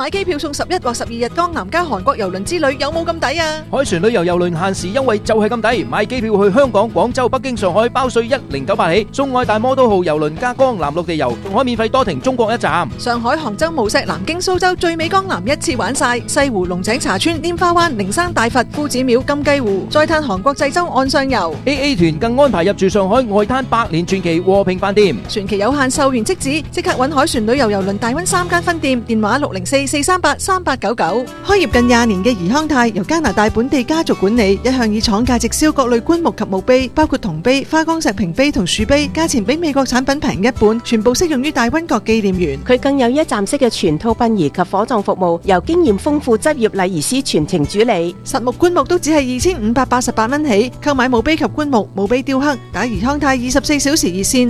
買機票送11或12日江南加韓國郵輪之旅，有冇咁抵啊？ 海船旅遊郵輪限時優惠就係咁抵，買機票去香港、廣州、北京、上海包稅1098起，送愛大摩都號郵輪加江南陸地遊，仲可免費多停中國一站。 上海、杭州、無錫、南京、蘇州、最美江南一次玩晒，西湖、龍井茶村、拈花灣、靈山大佛、夫子廟、金雞湖，再嘆韓國濟州岸上遊。 AA 團更安排入住上海外灘百年傳奇和平飯店， 船期有限，售完即止，即刻搵海船旅遊郵輪大溫3間分店，電話604-438-3899。開業近20年嘅怡康泰由加拿大本地家族管理，一向以廠價直銷各類棺木及墓碑，包括銅碑、花崗石屏碑同樹碑，價錢比美國產品平一半，全部適用於大溫國紀念園。 佢更有一站式嘅全套殯儀及火葬服務，由經驗豐富執業禮儀師全程主理。 實木棺木都只係2588蚊起，購買墓碑及棺木、墓碑雕刻，打怡康泰24小時熱線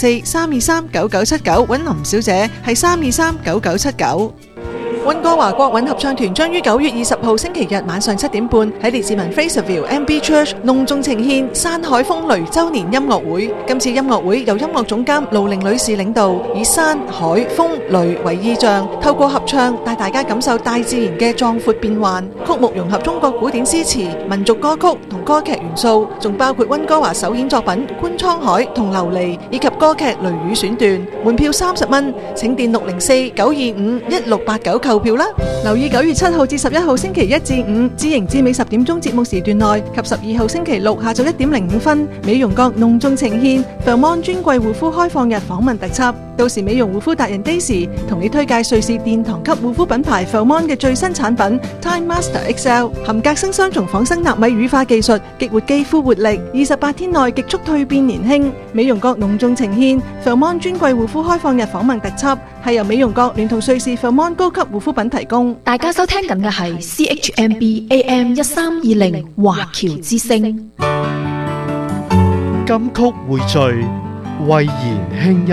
604-323-9979，揾林小姐係323-9979。溫哥華國韻合唱團將於9月20號星期日晚上7點半喺列治文 Fraserville MB Church 隆重呈獻山海風雷周年音樂會。今次音樂會由音樂總監盧玲女士領導，以山海風雷為意象，透過合唱帶大家感受大自然嘅壯闊變幻。曲目融合中國古典詩詞、民族歌曲同歌劇元素，仲包括溫哥華首演作品《觀滄海》同《琉璃》，以及歌劇《雷雨》選段。門票30蚊，請電604-925-1689購票啦！留意9月7號至11號星期1至5，知盈至美10點鐘節目時段內及12號星期6下晝1點05分，美容閣隆重呈獻 Fairmont 專櫃護膚開放日訪問特輯。到時美容護膚達人 Daisy 同你推介瑞士殿堂級護膚品牌 Fairmont 嘅最新產品 Time Master XL， 含隔生雙重仿生納米乳化技術，激活肌膚活力，28天內極速蛻變年輕。美容閣隆重呈獻 Fairmont 專櫃護膚開放日訪問特輯，係由美容閣聯同瑞士 Fairmont 高級護膚品提供。 大家收聽緊嘅係 CHMB AM 1320華僑之聲。 金曲匯聚，慧言輕音。